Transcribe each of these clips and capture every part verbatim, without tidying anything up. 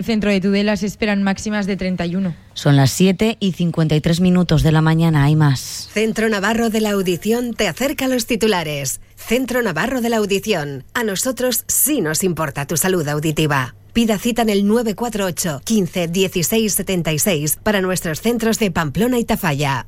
el centro de Tudela se esperan máximas de treinta y uno. Son las siete y cincuenta y tres minutos de la mañana, hay más. Centro Navarro de la Audición te acerca a los titulares. Centro Navarro de la Audición. A nosotros sí nos importa tu salud auditiva. Pida cita en el nueve cuatro ocho, quince, dieciséis, setenta y seis para nuestros centros de Pamplona y Tafalla.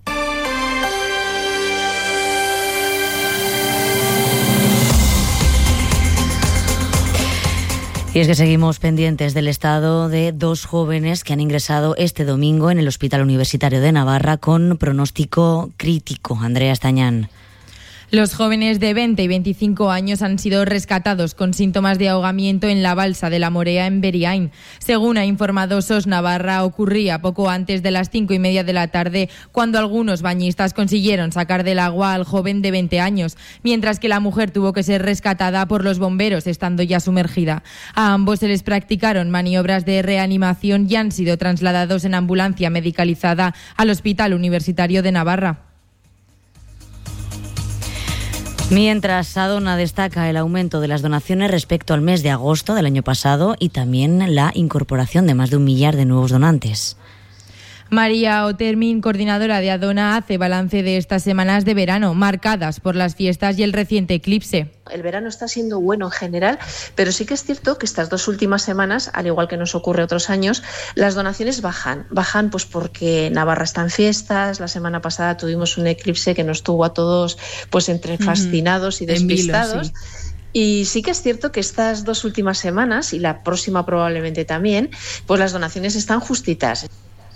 Y es que seguimos pendientes del estado de dos jóvenes que han ingresado este domingo en el Hospital Universitario de Navarra con pronóstico crítico. Andrea Estañán. Los jóvenes de veinte y veinticinco años han sido rescatados con síntomas de ahogamiento en la balsa de la Morea en Beriain. Según ha informado S O S Navarra, ocurría poco antes de las cinco y media de la tarde cuando algunos bañistas consiguieron sacar del agua al joven de veinte años, mientras que la mujer tuvo que ser rescatada por los bomberos estando ya sumergida. A ambos se les practicaron maniobras de reanimación y han sido trasladados en ambulancia medicalizada al Hospital Universitario de Navarra. Mientras Adona destaca el aumento de las donaciones respecto al mes de agosto del año pasado y también la incorporación de más de un millar de nuevos donantes. María Otermin, coordinadora de Adona, hace balance de estas semanas de verano, marcadas por las fiestas y el reciente eclipse. El verano está siendo bueno en general, pero sí que es cierto que estas dos últimas semanas, al igual que nos ocurre otros años, las donaciones bajan. Bajan pues porque Navarra está en fiestas, la semana pasada tuvimos un eclipse que nos tuvo a todos pues entre fascinados y despistados. En vilo, sí. Y sí que es cierto que estas dos últimas semanas, y la próxima probablemente también, pues las donaciones están justitas.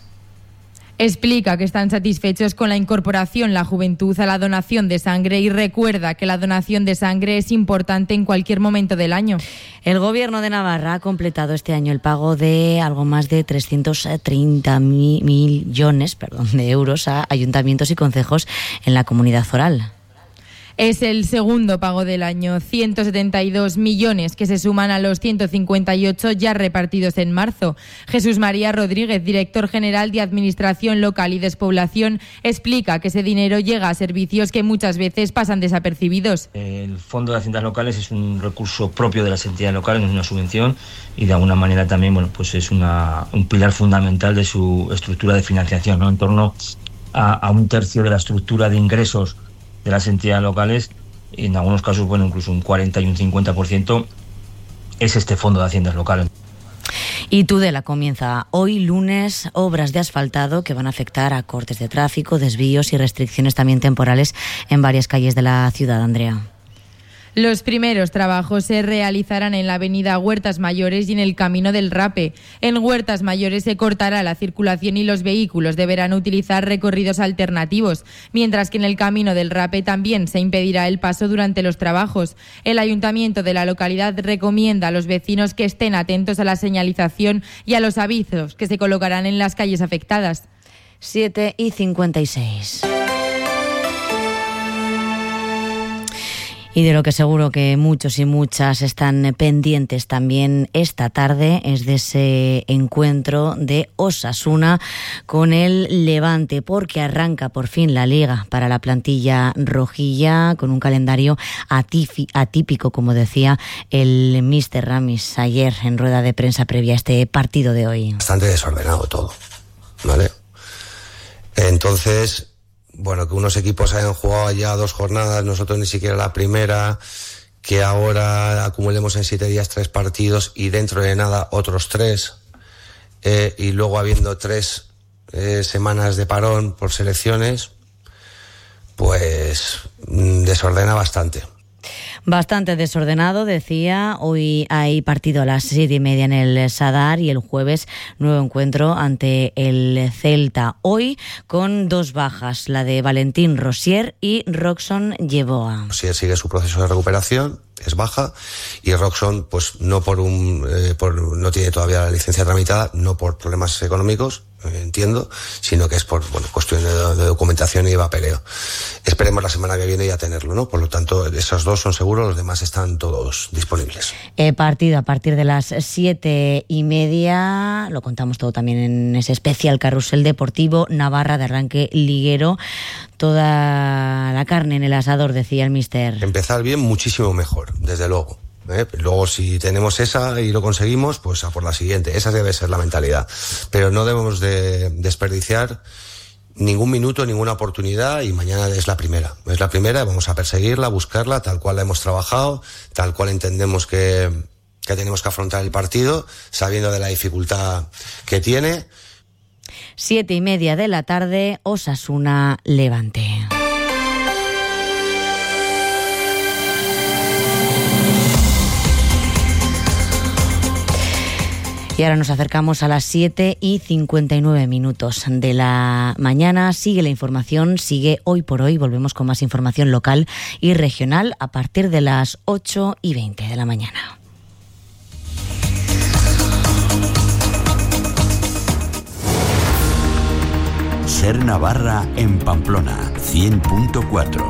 Explica que están satisfechos con la incorporación la juventud a la donación de sangre y recuerda que la donación de sangre es importante en cualquier momento del año. El Gobierno de Navarra ha completado este año el pago de algo más de trescientos treinta millones perdón, de euros a ayuntamientos y concejos en la comunidad foral. Es el segundo pago del año, ciento setenta y dos millones que se suman a los ciento cincuenta y ocho ya repartidos en marzo. Jesús María Rodríguez, director general de Administración Local y Despoblación, explica que ese dinero llega a servicios que muchas veces pasan desapercibidos. El Fondo de Haciendas Locales es un recurso propio de las entidades locales, no es una subvención y de alguna manera también bueno, pues es una, un pilar fundamental de su estructura de financiación, ¿no? En torno a, a un tercio de la estructura de ingresos de las entidades locales, en algunos casos, bueno, incluso un cuarenta y un cincuenta por ciento es este Fondo de Haciendas Locales. Y Tudela comienza hoy lunes obras de asfaltado que van a afectar a cortes de tráfico, desvíos y restricciones también temporales en varias calles de la ciudad, Andrea. Los primeros trabajos se realizarán en la avenida Huertas Mayores y en el Camino del Rape. En Huertas Mayores se cortará la circulación y los vehículos deberán utilizar recorridos alternativos, mientras que en el Camino del Rape también se impedirá el paso durante los trabajos. El ayuntamiento de la localidad recomienda a los vecinos que estén atentos a la señalización y a los avisos que se colocarán en las calles afectadas. siete y cincuenta y seis. Y de lo que seguro que muchos y muchas están pendientes también esta tarde es de ese encuentro de Osasuna con el Levante, porque arranca por fin la Liga para la plantilla rojilla con un calendario atípico, como decía el míster Ramis ayer en rueda de prensa previa a este partido de hoy. Bastante desordenado todo, ¿vale? Entonces, bueno, que unos equipos hayan jugado ya dos jornadas, nosotros ni siquiera la primera, que ahora acumulemos en siete días tres partidos y dentro de nada otros tres, eh, y luego habiendo tres eh, semanas de parón por selecciones, pues desordena bastante. Bastante desordenado, decía. Hoy hay partido a las siete y media en el Sadar y el jueves nuevo encuentro ante el Celta. Hoy con dos bajas, la de Valentín Rosier y Roxon Yeboah. Rosier sigue su proceso de recuperación, es baja, y Roxon pues no por un eh, por, no tiene todavía la licencia tramitada, no por problemas económicos, eh, entiendo, sino que es por bueno cuestión de, de documentación y de papeleo. Esperemos la semana que viene ya tenerlo, ¿no? Por lo tanto, esos dos son seguros, los demás están todos disponibles. Eh, partido a partir de las siete y media, lo contamos todo también en ese especial Carrusel Deportivo, Navarra de arranque liguero, toda la carne en el asador, decía el míster. Empezar bien, muchísimo mejor, desde luego. ¿eh? Luego, si tenemos esa y lo conseguimos, pues a por la siguiente. Esa debe ser la mentalidad. Pero no debemos de desperdiciar ningún minuto, ninguna oportunidad, y mañana es la primera. Es la primera, vamos a perseguirla, buscarla, tal cual la hemos trabajado, tal cual entendemos que, que tenemos que afrontar el partido, sabiendo de la dificultad que tiene. Siete y media de la tarde, Osasuna Levante. Y ahora nos acercamos a las siete y cincuenta y nueve minutos de la mañana. Sigue la información, sigue Hoy por Hoy. Volvemos con más información local y regional a partir de las ocho y veinte de la mañana. Ser Navarra en Pamplona, cien punto cuatro.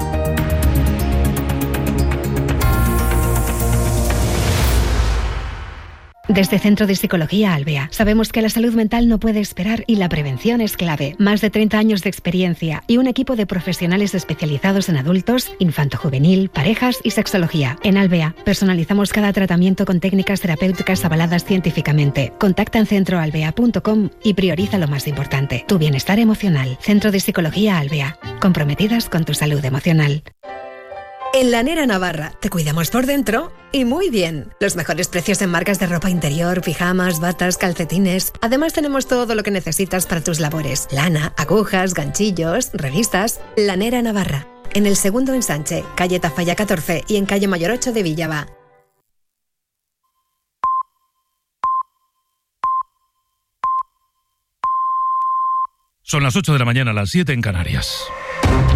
Desde Centro de Psicología Albea, sabemos que la salud mental no puede esperar y la prevención es clave. Más de treinta años de experiencia y un equipo de profesionales especializados en adultos, infanto-juvenil, parejas y sexología. En Albea, personalizamos cada tratamiento con técnicas terapéuticas avaladas científicamente. Contacta en centro albea punto com y prioriza lo más importante, tu bienestar emocional. Centro de Psicología Albea, comprometidas con tu salud emocional. En Lanera Navarra te cuidamos por dentro y muy bien. Los mejores precios en marcas de ropa interior, pijamas, batas, calcetines. Además tenemos todo lo que necesitas para tus labores. Lana, agujas, ganchillos, revistas. Lanera Navarra. En el segundo ensanche, calle Tafalla catorce y en calle Mayor ocho de Villava. Son las ocho de la mañana, las siete en Canarias.